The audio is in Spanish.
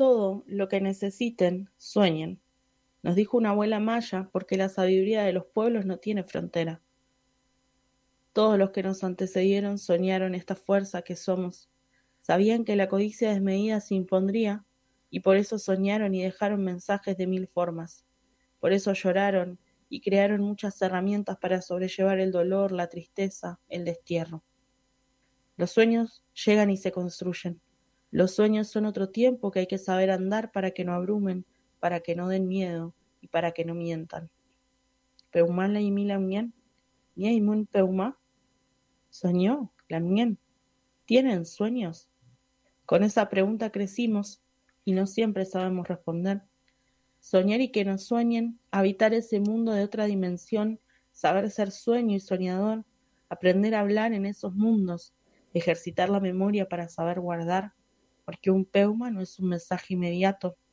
todo lo que necesiten, sueñen. Nos dijo una abuela maya, porque la sabiduría de los pueblos no tiene frontera. Todos los que nos antecedieron soñaron esta fuerza que somos. Sabían que la codicia desmedida se impondría, y por eso soñaron y dejaron mensajes de mil formas. Por eso lloraron y crearon muchas herramientas para sobrellevar el dolor, la tristeza, el destierro. Los sueños llegan y se construyen. Los sueños son otro tiempo que hay que saber andar para que no abrumen, para que no den miedo y para que no mientan. Peumán la imila unien, ni imun peumá, soñó, la unien. ¿Tienen sueños? Con esa pregunta crecimos y no siempre sabemos responder. Soñar y que nos sueñen, habitar ese mundo de otra dimensión, saber ser sueño y soñador, aprender a hablar en esos mundos, ejercitar la memoria para saber guardar, porque un peuma no es un mensaje inmediato,